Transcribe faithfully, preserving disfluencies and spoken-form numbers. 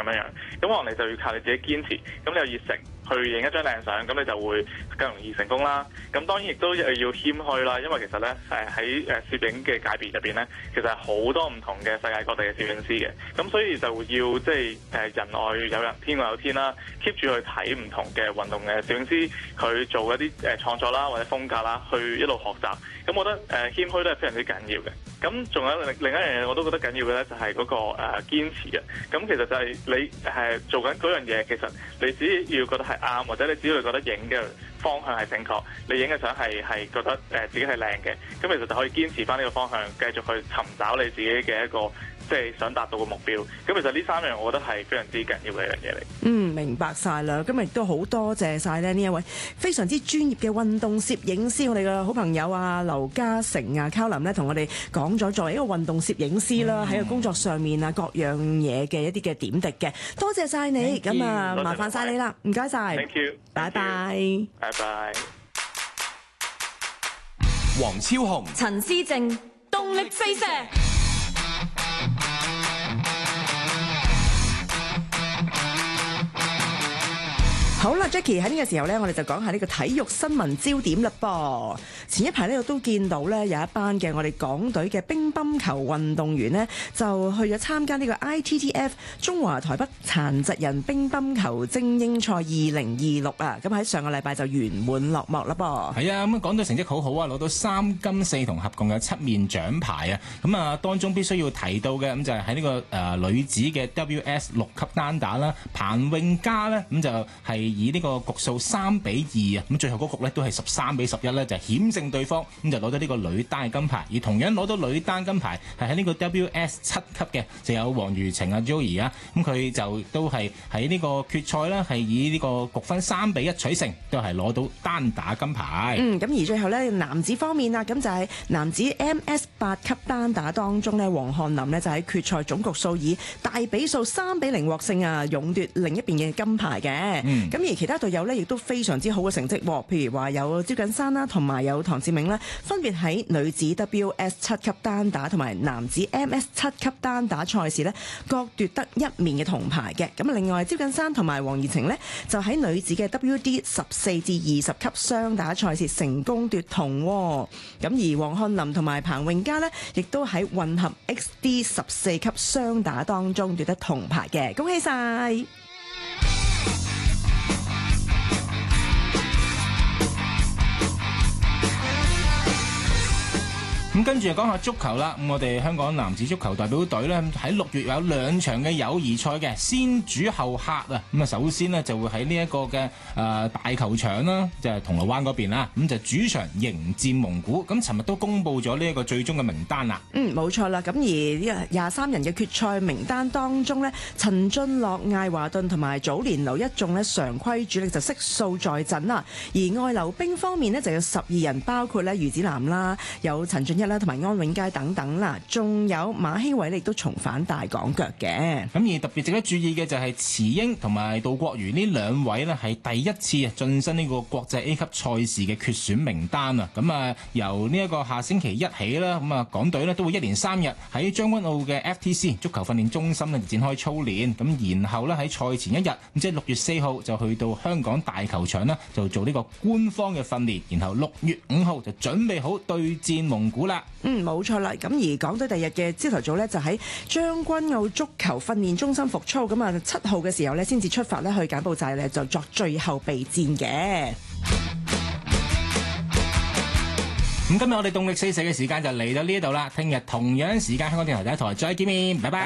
樣樣。咁可能你就要靠你自己堅持，咁你有熱誠去影一張靚相，咁你就會更容易成功啦。咁當然亦都要謙虛啦，因為其實咧誒喺誒攝影嘅界別入邊咧，其實係好多唔同嘅世界各地嘅攝影師嘅，咁所以就要即係誒人外有人，天外有天啦 ，keep 住去睇唔同嘅運動嘅攝影師佢做一啲誒創作啦或者風格啦，去一路學習。咁我覺得誒謙虛都係非常之緊要嘅。咁仲有另另一樣嘢我都覺得緊要嘅咧，就係嗰個誒堅持嘅。咁其實就係你係做緊嗰樣嘢，其實你只要覺得係啱，或者你只要覺得影嘅方向係正確，你影嘅相係係覺得誒自己係靚嘅，咁其實就可以堅持翻呢個方向，繼續去尋找你自己嘅一個即係想達到嘅目標。咁其實呢三樣我覺得係非常之緊要嘅一樣嘢嚟。 嗯，明白晒啦。今日亦都好多謝晒咧呢一位非常之專業嘅運動攝影師，我哋嘅好朋友啊劉嘉誠啊 Colin 咧，同我哋講咗作為一個運動攝影師啦，喺、嗯、個工作上面啊各樣嘢嘅一啲嘅點滴嘅。多謝晒你，咁啊麻煩晒你啦，唔該晒。 Thank you， 拜拜， 拜拜。 黃超雄、 陳思正，動力四射。 好啦 Jackie 喺呢個時候呢，我哋就講下呢個體育新聞焦點啦噃。前一排呢，我都見到呢有一班嘅我哋港隊嘅乒乓球運動員呢，就去咗參加呢個 I T T F 中華台北殘疾人乒乓球精英賽二零二六啊。咁喺上個禮拜就圓滿落幕啦噃。 係啊，咁港隊成績好好啊，攞到三金四銅，合共有七面獎牌啊。咁啊，當中必須要提到嘅咁就係喺呢個誒、呃、女子嘅 W S 六級單打啦，彭詠嘉呢，咁就係、是。以呢個局數三比二啊，咁最後嗰局呢都係十三比十一呢，就險勝對方，咁就攞到呢個女單嘅金牌。而同樣攞到女單金牌係喺呢個 W S 七級嘅，就有黃瑜晴啊 Joey 啊，咁佢就都係喺呢個決賽呢，係以呢個局分三比一取勝，都係攞到單打金牌。 嗯，咁而最後呢，男子方面啊，咁就係男子 M S 八級單打當中呢，黃漢霖呢就喺決賽總局數以大比數三比零獲勝啊，勇奪另一邊嘅金牌嘅。嗯，咁而其他隊友呢，亦都非常之好嘅成績，譬如話有招錦山啦，同埋有唐志銘啦，分別喺女子 W S 七級單打同埋男子 M S 七級單打賽事呢，各奪得一面嘅銅牌嘅。咁另外招錦山同埋黃怡晴呢，就喺女子嘅 W D 十四至二十級雙打賽事成功奪銅。咁而黃漢霖同埋彭詠嘉呢，亦都喺混合 X D 十四級雙打當中奪得銅牌嘅，恭喜晒！ 咁跟住就講下足球啦。咁我哋香港男子足球代表隊呢，喺六月有兩場嘅友誼賽嘅，先主後客啊。咁啊，首先呢，就會喺呢一個嘅誒、呃、大球場啦，就係銅鑼灣嗰邊啦。咁就主場迎戰蒙古。咁尋日都公布咗呢一個最終嘅名單啦。 嗯，冇錯啦。咁而呢廿三人嘅決賽名單當中呢，陳俊樂、艾華頓同埋祖連奴一眾呢常規主力就悉數在陣啦。而外流兵方面呢，就有十二人，包括呢余子南啦，有陳俊一啦，同埋安永佳等等啦，仲有馬希偉亦都重返大港腳嘅。 咁而特別值得注意嘅就係池英同埋杜國瑜呢兩位呢，係第一次晉身呢個國際 A 級賽事嘅決選名單啊！咁啊，由呢一個下星期一起啦，咁啊港隊呢都會一連三日喺將軍澳嘅 F T C 足球訓練中心呢展開操練，咁然後呢，喺賽前一日，咁即係六月四號就去到香港大球場呢，就做呢個官方嘅訓練，然後六月五號就準備好對戰蒙古啦。 嗯，冇錯啦。咁而港隊第日嘅朝頭早呢，就喺將軍澳足球訓練中心復操，咁啊七號嘅時候呢，先至出發呢去柬埔寨呢，就作最後備戰嘅。咁今日我哋動力四射嘅時間就嚟到呢度啦，聽日同樣時間香港電台第一台再見面，拜拜。